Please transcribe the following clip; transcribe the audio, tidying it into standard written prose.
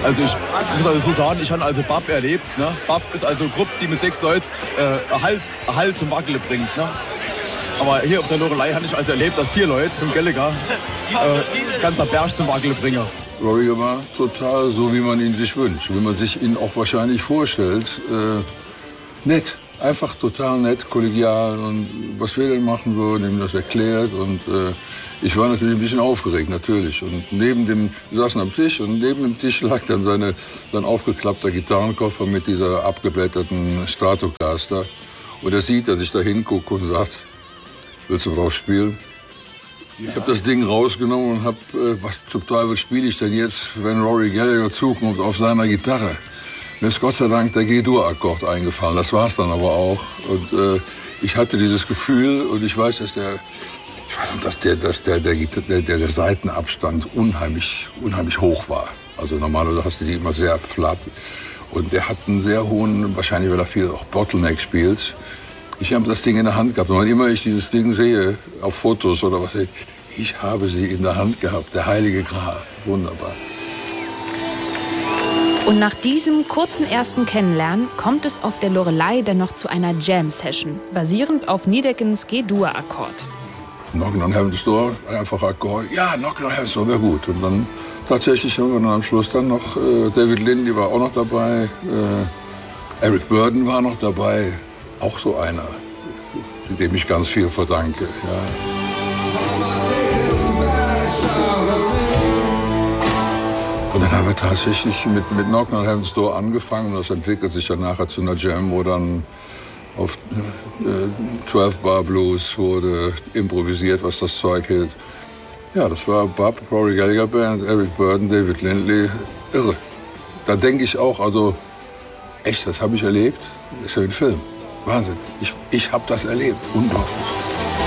Also ich muss also so sagen, ich habe also Bab erlebt. Ne? Bab ist also eine Gruppe, die mit 6 Leuten Erhalt zum Wackeln bringt. Ne? Aber hier auf der Loreley habe ich also erlebt, dass 4 Leute im Gallagher ganzer Berg zum Wackeln bringen. Rory war total so, wie man ihn sich wünscht, wie man sich ihn auch wahrscheinlich vorstellt. Nett, einfach total nett, kollegial und was wir denn machen würden, ihm das erklärt und ich war natürlich ein bisschen aufgeregt, natürlich. Und wir saßen am Tisch und neben dem Tisch lag dann sein aufgeklappter Gitarrenkoffer mit dieser abgeblätterten Stratocaster. Und er sieht, dass ich da hingucke und sagt, willst du drauf spielen? Ja. Ich habe das Ding rausgenommen und habe, was zum Teufel spiele ich denn jetzt, wenn Rory Gallagher zukommt auf seiner Gitarre? Mir ist Gott sei Dank der G-Dur-Akkord eingefallen, das war's dann aber auch. Und ich hatte dieses Gefühl und ich weiß, dass der Seitenabstand unheimlich hoch war. Also normalerweise hast du die immer sehr flat. Und der hat einen sehr hohen, wahrscheinlich weil er viel auch Bottleneck spielt. Ich habe das Ding in der Hand gehabt. Und wann immer ich dieses Ding sehe, auf Fotos oder was, ich habe sie in der Hand gehabt. Der Heilige Gral. Wunderbar. Und nach diesem kurzen ersten Kennenlernen kommt es auf der Loreley dann noch zu einer Jam-Session, basierend auf Niedeckens G-Dur-Akkord. Knockin' on Heaven's Door, einfach Akkord. Ja, Knockin' on Heaven's Door wäre gut. Und dann tatsächlich haben wir dann am Schluss dann noch David Lynn, war auch noch dabei. Eric Burdon war noch dabei. Auch so einer, dem ich ganz viel verdanke. Ja. Und dann haben wir tatsächlich mit Knockin' on Heaven's Door angefangen. Und das entwickelt sich dann nachher zu einer Jam, wo dann auf 12 Bar Blues wurde improvisiert, was das Zeug hält. Ja, das war Bab, Rory Gallagher Band, Eric Burdon, David Lindley. Irre. Da denke ich auch, also echt, das habe ich erlebt. Das ist ja ein Film. Wahnsinn. Ich habe das erlebt. Unglaublich.